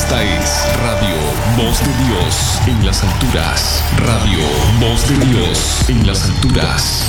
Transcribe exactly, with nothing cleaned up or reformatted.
Esta es Radio Voz de Dios en las alturas. Radio Voz de Dios en las alturas.